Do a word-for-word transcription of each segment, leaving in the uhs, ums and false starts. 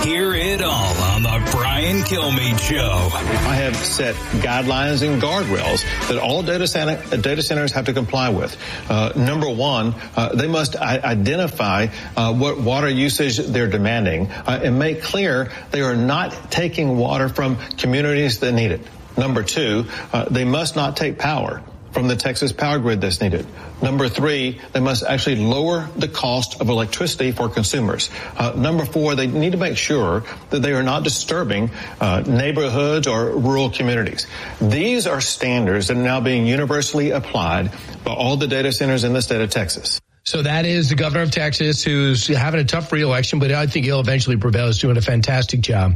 Hear it all on the Brian Kilmeade Show. I have set guidelines and guardrails that all data center, data centers have to comply with. Uh, number one, uh, they must I- identify uh, what water usage they're demanding uh, and make clear they are not taking water from communities that need it. Number two, uh, they must not take power from the Texas power grid that's needed. Number three, they must actually lower the cost of electricity for consumers. Uh, number four, they need to make sure that they are not disturbing uh, neighborhoods or rural communities. These are standards that are now being universally applied by all the data centers in the state of Texas. So that is the governor of Texas, who's having a tough re-election, but I think he'll eventually prevail. He's doing a fantastic job.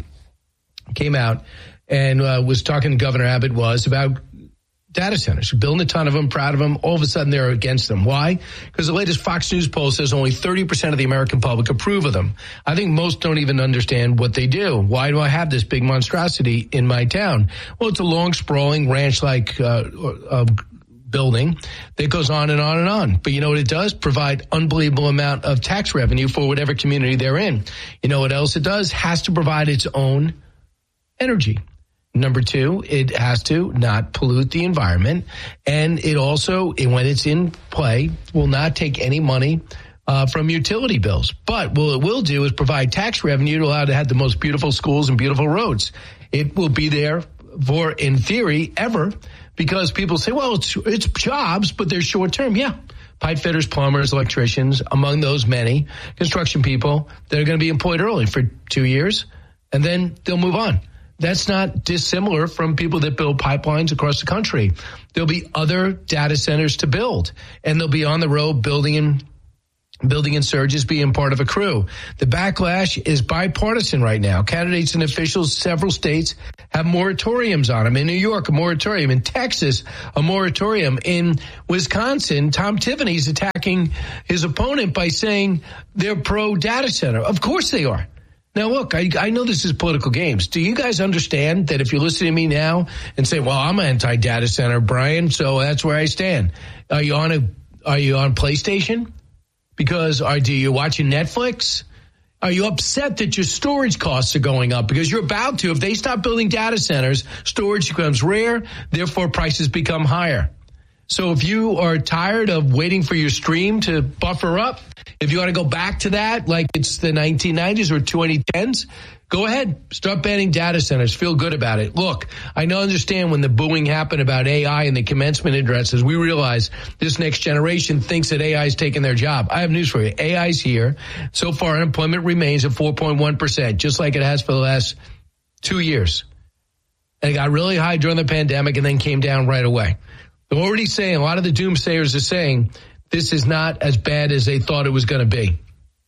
Came out and uh, was talking to Governor Abbott was about data centers, building a ton of them, proud of them. All of a sudden, they're against them. Why? Because the latest Fox News poll says only thirty percent of the American public approve of them. I think most don't even understand what they do. Why do I have this big monstrosity in my town? Well, it's a long, sprawling, ranch-like uh, uh, building that goes on and on and on. But you know what it does? Provide unbelievable amount of tax revenue for whatever community they're in. You know what else it does? Has to provide its own energy. Number two, it has to not pollute the environment. And it also, when it's in play, will not take any money uh, from utility bills. But what it will do is provide tax revenue to allow to have the most beautiful schools and beautiful roads. It will be there for, in theory, ever, because people say, well, it's, it's jobs, but they're short term. Yeah. Pipe fitters, plumbers, electricians, among those many construction people that are going to be employed early for two years, and then they'll move on. That's not dissimilar from people that build pipelines across the country. There'll be other data centers to build, and they'll be on the road building in, building in surges, being part of a crew. The backlash is bipartisan right now. Candidates and officials, several states have moratoriums on them. In New York, a moratorium. In Texas, a moratorium. In Wisconsin, Tom Tiffany's attacking his opponent by saying they're pro-data center. Of course they are. Now, look, I, I know this is political games. Do you guys understand that if you're listening to me now and say, well, I'm anti-data center, Brian, so that's where I stand. Are you on a, are you on PlayStation? Because are do you watching Netflix? Are you upset that your storage costs are going up? Because you're about to. If they stop building data centers, storage becomes rare, therefore prices become higher. So if you are tired of waiting for your stream to buffer up, if you want to go back to that like it's the nineteen nineties or twenty tens, go ahead. Start banning data centers. Feel good about it. Look, I know understand when the booing happened about A I and the commencement addresses, we realize this next generation thinks that A I is taking their job. I have news for you. A I's here. So far, unemployment remains at four point one percent, just like it has for the last two years. And it got really high during the pandemic and then came down right away. They're already saying, a lot of the doomsayers are saying, this is not as bad as they thought it was going to be.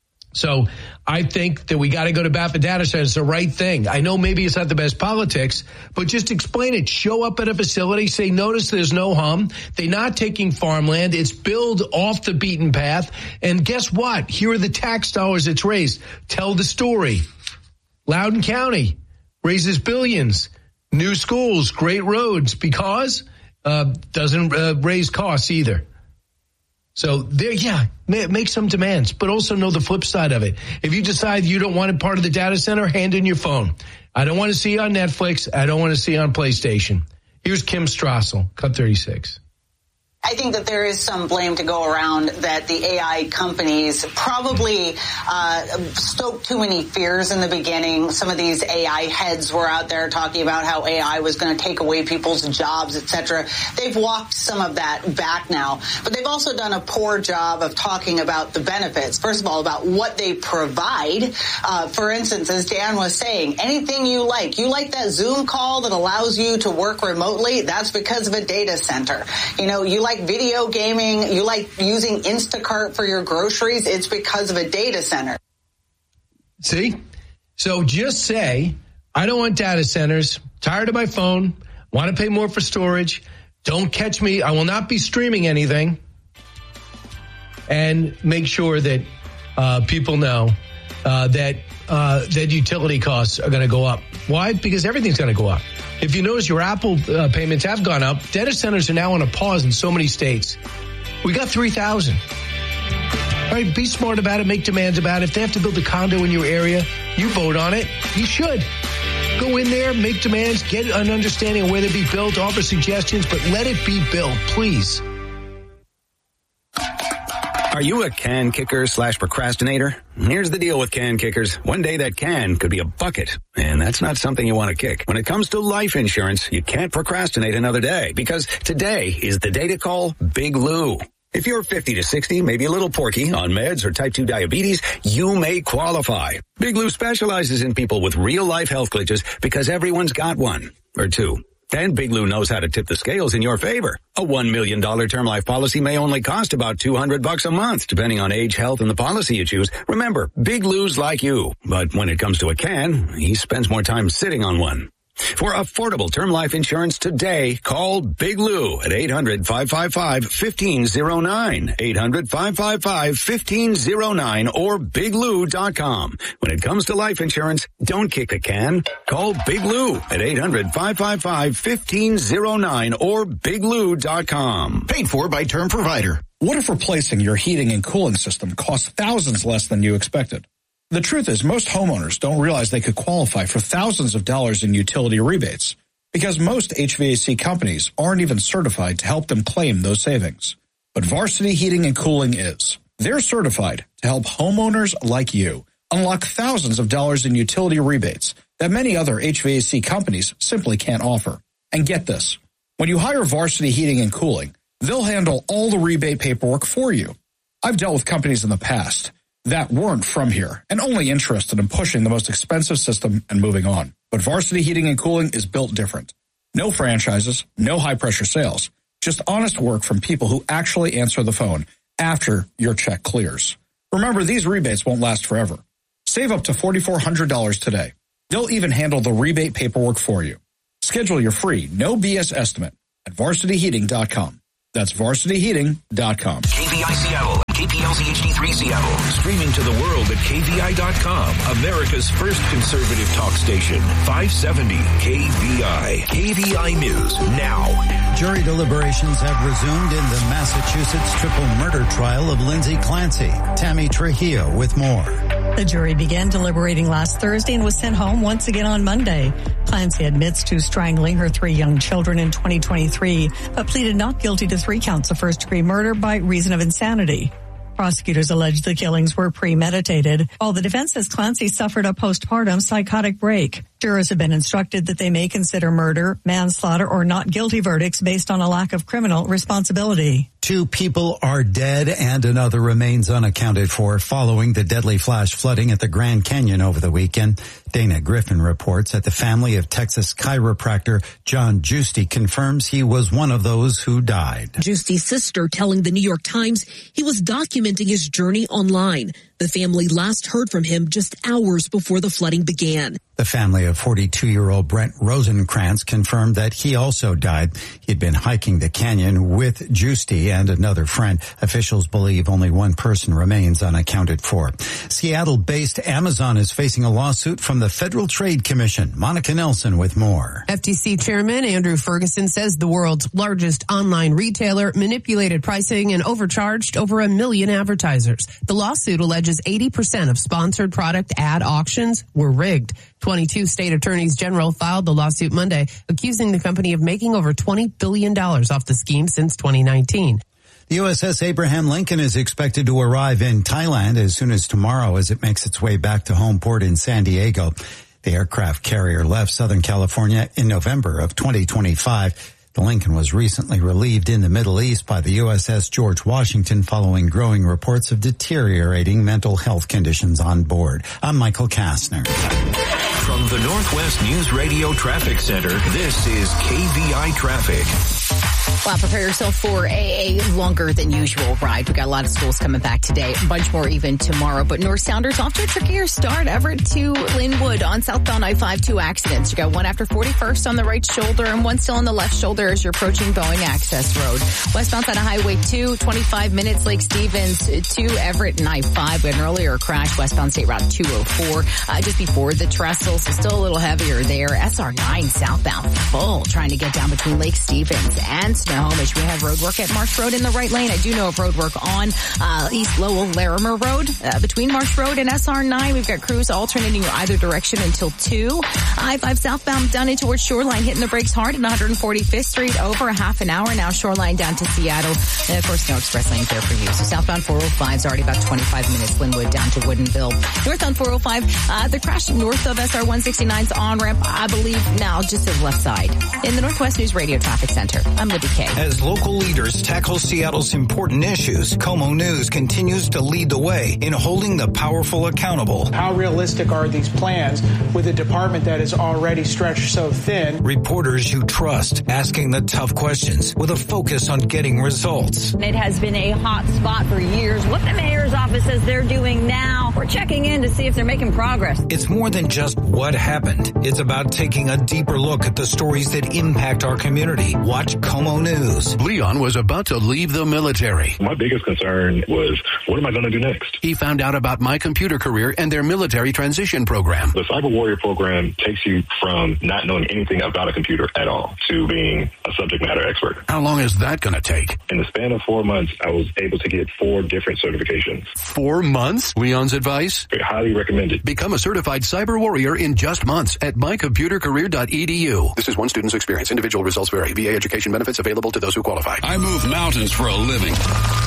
So I think that we got to go to bat for data centers. It's the right thing. I know maybe it's not the best politics, but just explain it. Show up at a facility, say, notice there's no hum. They're not taking farmland. It's built off the beaten path. And guess what? Here are the tax dollars it's raised. Tell the story. Loudoun County raises billions. New schools, great roads, because uh, doesn't uh, raise costs either. So there, yeah, make some demands, but also know the flip side of it. If you decide you don't want it part of the data center, hand in your phone. I don't want to see you on Netflix. I don't want to see you on PlayStation. Here's Kim Strassel, Cut thirty-six. I think that there is some blame to go around that the A I companies probably uh, stoked too many fears in the beginning. Some of these A I heads were out there talking about how A I was going to take away people's jobs, et cetera. They've walked some of that back now, but they've also done a poor job of talking about the benefits. First of all, about what they provide. Uh, for instance, as Dan was saying, anything you like. You like that Zoom call that allows you to work remotely? That's because of a data center. You know, you like video gaming, you like using Instacart for your groceries, it's because of a data center. See? So just say, I don't want data centers, tired of my phone, want to pay more for storage, don't catch me, I will not be streaming anything, and make sure that uh, people know uh, that uh, that utility costs are going to go up. Why? Because everything's going to go up. If you notice, your Apple uh, payments have gone up. Data centers are now on a pause in so many states. We got three thousand. All right, be smart about it. Make demands about it. If they have to build a condo in your area, You vote on it. You should. Go in there, make demands, get an understanding of where they be built, offer suggestions, but let it be built, please. Are you a can kicker slash procrastinator? Here's the deal with can kickers. One day that can could be a bucket, and that's not something you want to kick. When it comes to life insurance, you can't procrastinate another day, because today is the day to call Big Lou. If you're fifty to sixty, maybe a little porky, on meds or type two diabetes, you may qualify. Big Lou specializes in people with real-life health glitches because everyone's got one or two. And Big Lou knows how to tip the scales in your favor. A one million dollars term life policy may only cost about two hundred bucks a month, depending on age, health, and the policy you choose. Remember, Big Lou's like you. But when it comes to a can, he spends more time sitting on one. For affordable term life insurance today, call Big Lou at eight hundred, five five five, one five zero nine, eight hundred, five five five, one five zero nine, or big lou dot com. When it comes to life insurance, don't kick the can. Call Big Lou at eight hundred, five five five, one five zero nine or big lou dot com. Paid for by Term Provider. What if replacing your heating and cooling system costs thousands less than you expected? The truth is, most homeowners don't realize they could qualify for thousands of dollars in utility rebates because most H V A C companies aren't even certified to help them claim those savings. But Varsity Heating and Cooling is. They're certified to help homeowners like you unlock thousands of dollars in utility rebates that many other H V A C companies simply can't offer. And get this, when you hire Varsity Heating and Cooling, they'll handle all the rebate paperwork for you. I've dealt with companies in the past that weren't from here and only interested in pushing the most expensive system and moving on. But Varsity Heating and Cooling is built different. No franchises, no high-pressure sales, just honest work from people who actually answer the phone after your check clears. Remember, these rebates won't last forever. Save up to four thousand four hundred dollars today. They'll even handle the rebate paperwork for you. Schedule your free, no B S estimate at varsity heating dot com. That's varsity heating dot com. K V I Seattle, K P L Z H D three Seattle. Streaming to the world at K V I dot com. America's first conservative talk station. five seventy K V I. K V I News now. Jury deliberations have resumed in the Massachusetts triple murder trial of Lindsay Clancy. Tammy Trujillo with more. The jury began deliberating last Thursday and was sent home once again on Monday. Clancy admits to strangling her three young children in twenty twenty-three, but pleaded not guilty to three counts of first-degree murder by reason of insanity. Prosecutors allege the killings were premeditated, while the defense says Clancy suffered a postpartum psychotic break. Jurors have been instructed that they may consider murder, manslaughter, or not guilty verdicts based on a lack of criminal responsibility. Two people are dead and another remains unaccounted for following the deadly flash flooding at the Grand Canyon over the weekend. Dana Griffin reports that the family of Texas chiropractor John Giusti confirms he was one of those who died. Giusti's sister telling the New York Times he was documenting his journey online. The family last heard from him just hours before the flooding began. The family of forty-two-year-old Brent Rosenkrantz confirmed that he also died. He'd been hiking the canyon with Giusti and another friend. Officials believe only one person remains unaccounted for. Seattle-based Amazon is facing a lawsuit from the Federal Trade Commission. Monica Nelson with more. F T C Chairman Andrew Ferguson says the world's largest online retailer manipulated pricing and overcharged over a million advertisers. The lawsuit alleges eighty percent of sponsored product ad auctions were rigged. twenty-two state attorneys general filed the lawsuit Monday, accusing the company of making over twenty billion dollars off the scheme since twenty nineteen. The U S S Abraham Lincoln is expected to arrive in Thailand as soon as tomorrow as it makes its way back to home port in San Diego. The aircraft carrier left Southern California in November of twenty twenty-five. The Lincoln was recently relieved in the Middle East by the U S S George Washington following growing reports of deteriorating mental health conditions on board. I'm Michael Kastner. From the Northwest News Radio Traffic Center, this is K V I Traffic. Well, prepare yourself for a, a longer than usual ride. We got a lot of schools coming back today, a bunch more even tomorrow. But North Sounders off to a trickier start. Everett to Linwood on southbound I five, two accidents. You got one after forty-first on the right shoulder and one still on the left shoulder as you're approaching Boeing Access Road. Westbound side of Highway two, twenty-five minutes Lake Stevens to Everett and I five. We had an earlier crash, westbound State Route two oh four, uh, just before the trestle, so still a little heavier there. S R nine southbound full, trying to get down between Lake Stevens and Snow Snohomish. We have road work at Marsh Road in the right lane. I do know of road work on uh, East Lowell Larimer Road uh, between Marsh Road and S R nine. We've got crews alternating you either direction until two. I five southbound down in towards Shoreline, hitting the brakes hard at one forty-fifth Street over a half an hour now. Shoreline down to Seattle. And of course, no express lanes there for you. So southbound four oh five is already about twenty-five minutes. Linwood down to Woodinville. Northbound four oh five, uh, the crash north of S R one sixty-nine's on-ramp, I believe now just to the left side. In the Northwest News Radio Traffic Center, I'm Libby Kay. As local leaders tackle Seattle's important issues, KOMO News continues to lead the way in holding the powerful accountable. How realistic are these plans with a department that is already stretched so thin? Reporters you trust, asking the tough questions with a focus on getting results. It has been a hot spot for years. What the mayor's office says they're doing now, we're checking in to see if they're making progress. It's more than just what happened. It's about taking a deeper look at the stories that impact our community. Watch KOMO News. Leon was about to leave the military. My biggest concern was, what am I going to do next? He found out about My Computer Career and their military transition program. The Cyber Warrior program takes you from not knowing anything about a computer at all to being a subject matter expert. How long is that going to take? In the span of four months, I was able to get four different certifications. Four months? Leon's advice? Highly recommended. Become a certified cyber warrior in just months at my computer career dot e d u. This is one student's experience. Individual results vary. V A education benefits available to those who qualify. I move mountains for a living.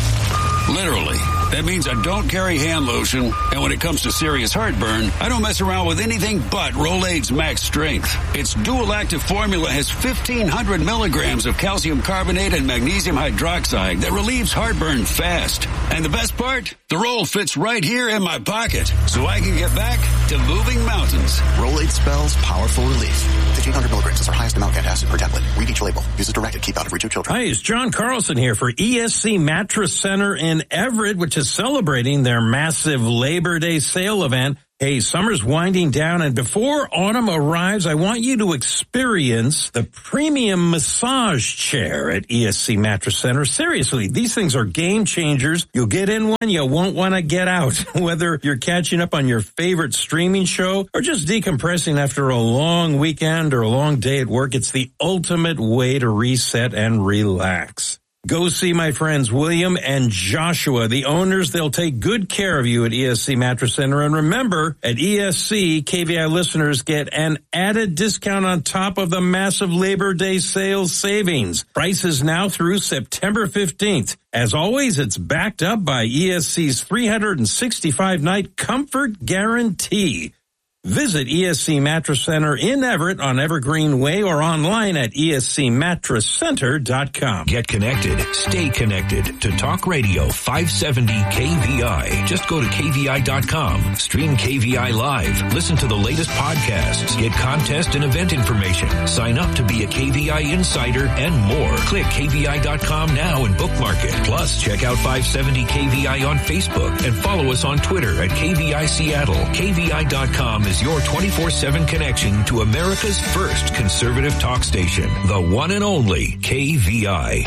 Literally. That means I don't carry hand lotion, and when it comes to serious heartburn, I don't mess around with anything but Rolaids Max Strength. Its dual active formula has fifteen hundred milligrams of calcium carbonate and magnesium hydroxide that relieves heartburn fast. And the best part? The roll fits right here in my pocket, so I can get back to moving mountains. Rolaids spells powerful relief. fifteen hundred milligrams is our highest amount antacid per tablet. Read each label. Use as directed. Keep out of reach of children. Hi, it's John Carlson here for E S C Mattress Center in Everett, which is celebrating their massive Labor Day sale event. Hey, summer's winding down, and before autumn arrives, I want you to experience the premium massage chair at E S C Mattress Center. Seriously, these things are game changers. You'll get in one, you won't want to get out. Whether you're catching up on your favorite streaming show or just decompressing after a long weekend or a long day at work, it's the ultimate way to reset and relax. Go see my friends William and Joshua, the owners. They'll take good care of you at E S C Mattress Center. And remember, at E S C, K V I listeners get an added discount on top of the massive Labor Day sales savings. Prices now through September fifteenth. As always, it's backed up by E S C's three hundred sixty-five night comfort guarantee. Visit E S C Mattress Center in Everett on Evergreen Way or online at E S C mattress center dot com. Get connected. Stay connected to Talk Radio five seventy K V I. Just go to K V I dot com. Stream K V I live. Listen to the latest podcasts. Get contest and event information. Sign up to be a K V I insider and more. Click K V I dot com now and bookmark it. Plus, check out five seventy K V I on Facebook and follow us on Twitter at K V I Seattle. K V I dot com is your twenty-four seven connection to America's first conservative talk station, the one and only K V I.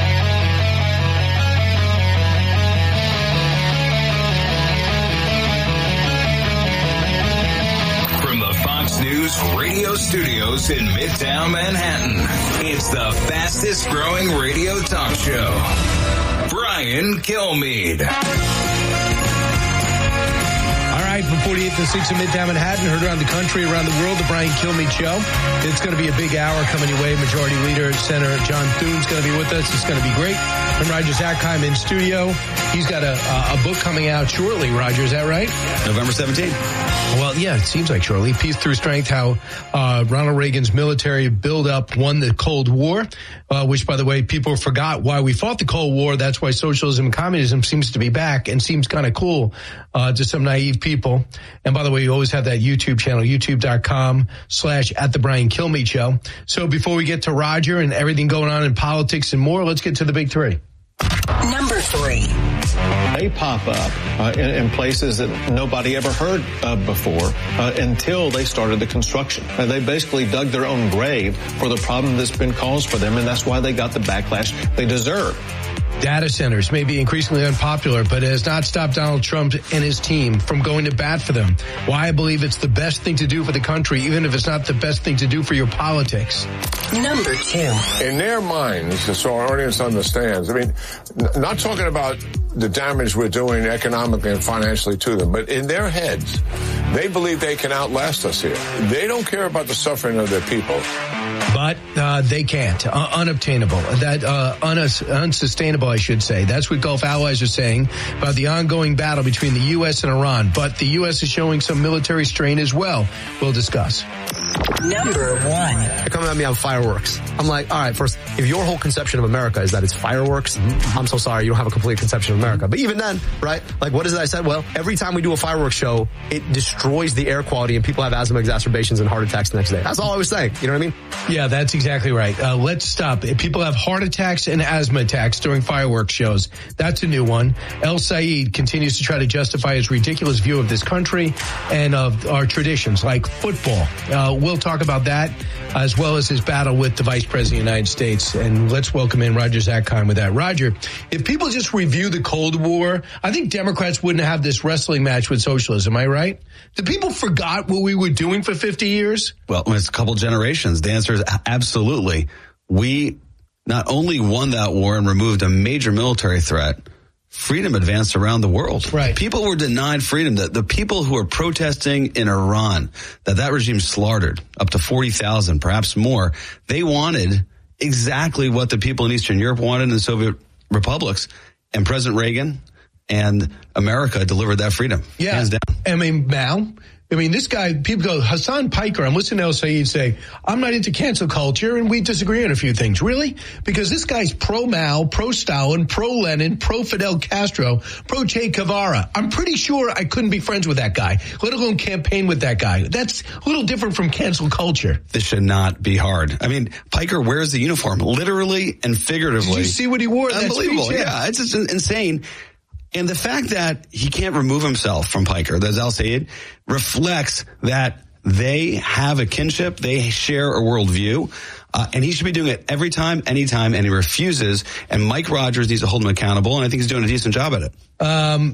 From the Fox News radio studios in Midtown Manhattan, it's the fastest growing radio talk show. Brian Kilmeade. From forty-eight to six in Midtown Manhattan, heard around the country, around the world, the Brian Kilmeade Show. It's going to be a big hour coming your way. Majority Leader Senator John Thune's going to be with us. It's going to be great. And Roger Zakheim in studio. He's got a, a book coming out shortly, Roger. Is that right? November seventeenth. Well, yeah, it seems like shortly. Peace Through Strength, how uh, Ronald Reagan's military buildup won the Cold War, uh, which, by the way, people forgot why we fought the Cold War. That's why socialism and communism seems to be back and seems kind of cool uh, to some naive people. And by the way, you always have that YouTube channel, youtube dot com slash at the Brian Kilmeade Show. So before we get to Roger and everything going on in politics and more, let's get to the big three. Number three. They pop up uh, in, in places that nobody ever heard of before uh, until they started the construction. Uh, they basically dug their own grave for the problem that's been caused for them, and that's why they got the backlash they deserve. Data centers may be increasingly unpopular, but it has not stopped Donald Trump and his team from going to bat for them. Why I believe it's the best thing to do for the country, even if it's not the best thing to do for your politics. Number two. In their minds, so our audience understands, I mean, n- not talking about the damage we're doing economically and financially to them, but in their heads, they believe they can outlast us here. They don't care about the suffering of their people. But uh, they can't. Uh, unobtainable. That uh, un- unsustainable, I should say. That's what Gulf allies are saying about the ongoing battle between the U S and Iran. But the U S is showing some military strain as well. We'll discuss. Number one. They're coming at me on fireworks. I'm like, all right, first, if your whole conception of America is that it's fireworks, mm-hmm. I'm so sorry, you don't have a complete conception of America. But even then, right, like what is it I said? Well, every time we do a fireworks show, it destroys the air quality and people have asthma exacerbations and heart attacks the next day. That's all I was saying. You know what I mean? Yeah, that's exactly right. Uh, let's stop. If people have heart attacks and asthma attacks during fireworks shows, that's a new one. El Sayed continues to try to justify his ridiculous view of this country and of our traditions, like football. Uh, we'll talk about that, as well as his battle with the Vice President of the United States. And let's welcome in Roger Zakheim with that. Roger, if people just review the Cold War, I think Democrats wouldn't have this wrestling match with socialism. Am I right? Do people forgot what we were doing for fifty years? Well, it's a couple generations. The answer is absolutely. We not only won that war and removed a major military threat, freedom advanced around the world. Right. People were denied freedom. The, the people who were protesting in Iran, that that regime slaughtered up to forty thousand, perhaps more, they wanted exactly what the people in Eastern Europe wanted in the Soviet republics. And President Reagan and America delivered that freedom. Yeah. Hands down. I mean, Mao. I mean, this guy, people go, Hassan Piker, I'm listening to El Sayed say, I'm not into cancel culture, and we disagree on a few things. Really? Because this guy's pro-Mao, pro-Stalin, pro-Lenin, pro-Fidel Castro, pro-Che Guevara. I'm pretty sure I couldn't be friends with that guy, let alone campaign with that guy. That's a little different from cancel culture. This should not be hard. I mean, Piker wears the uniform, literally and figuratively. Did you see what he wore? Unbelievable. Speech? Yeah. yeah, it's just insane. And the fact that he can't remove himself from Piker, that's Al Sayed, reflects that they have a kinship, they share a worldview, uh, and he should be doing it every time, anytime, and he refuses. And Mike Rogers needs to hold him accountable, and I think he's doing a decent job at it. Um,